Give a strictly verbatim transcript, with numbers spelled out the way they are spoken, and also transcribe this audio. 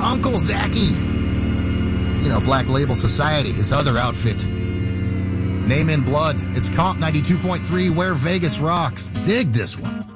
Uncle Zachy. You know, Black Label Society, his other outfit. Name in Blood. It's Comp ninety-two point three, where Vegas rocks. Dig this one.